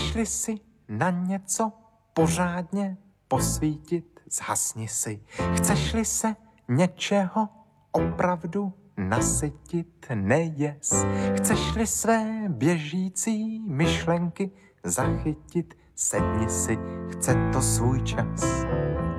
Chceš-li si na něco pořádně posvítit, zhasni si. Chceš-li se něčeho opravdu nasytit, nejes. Chceš-li své běžící myšlenky zachytit, sedni si, chce to svůj čas.